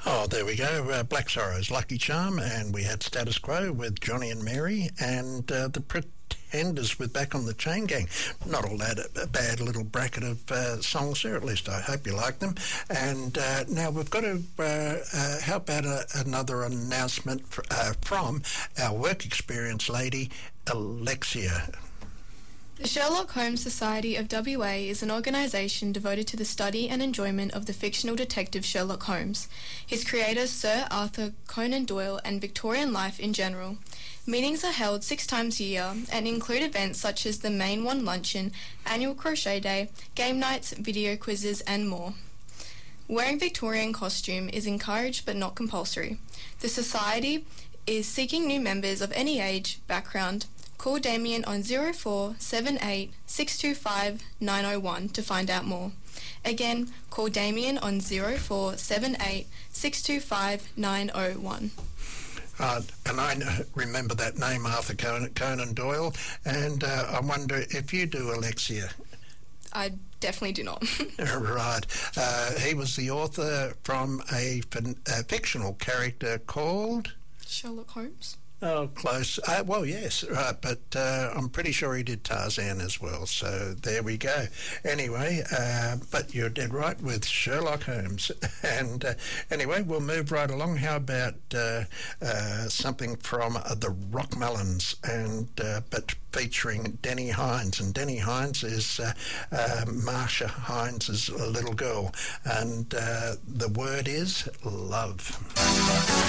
Oh, there we go. Black Sorrow's Lucky Charm, and we had Status Quo with Johnny and Mary, and the Pretenders with Back on the Chain Gang. Not all that a bad little bracket of songs there, at least I hope you like them. And now we've got to, how about another announcement from our work experience lady, Alexia. The Sherlock Holmes Society of WA is an organisation devoted to the study and enjoyment of the fictional detective Sherlock Holmes, his creator Sir Arthur Conan Doyle, and Victorian life in general. Meetings are held 6 times a year and include events such as the Main One Luncheon, Annual Crochet Day, game nights, video quizzes and more. Wearing Victorian costume is encouraged but not compulsory. The Society is seeking new members of any age, background. Call Damien on 0478 625 901 to find out more. Again, call Damien on 0478 625 901. And I remember that name, Arthur Conan Doyle, and I wonder if you do, Alexia. I definitely do not. Right. He was the author from a fictional character called... Sherlock Holmes? Oh, close. Well, yes, right, but I'm pretty sure he did Tarzan as well, so there we go. Anyway, but you're dead right with Sherlock Holmes. And anyway, we'll move right along. How about something from the Rockmelons, and but featuring Denny Hines. And Denny Hines is Marsha Hines' little girl, and the word is love.